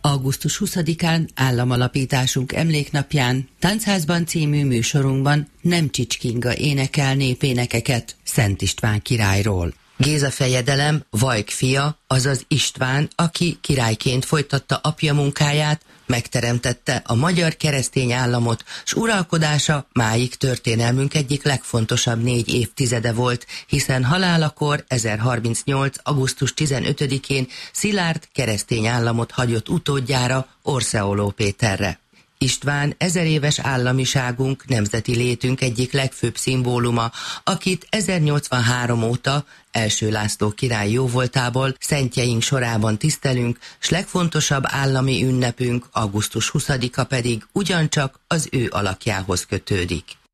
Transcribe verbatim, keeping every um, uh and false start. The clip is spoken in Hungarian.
augusztus huszadikán, államalapításunk emléknapján, Táncházban című műsorunkban Nemcsics Kinga énekel népénekeket Szent István királyról. Géza fejedelem Vajk fia, azaz István, aki királyként folytatta apja munkáját, megteremtette a magyar keresztény államot, s uralkodása máig történelmünk egyik legfontosabb négy évtizede volt, hiszen halálakor ezerharmincnyolc. augusztus tizenötödikén szilárd keresztény államot hagyott utódjára, Orseoló Péterre. István ezeréves államiságunk, nemzeti létünk egyik legfőbb szimbóluma, akit ezernyolcvanhárom óta Első László király jóvoltából szentjeink sorában tisztelünk, s legfontosabb állami ünnepünk, augusztus huszadika pedig ugyancsak az ő alakjához kötődik.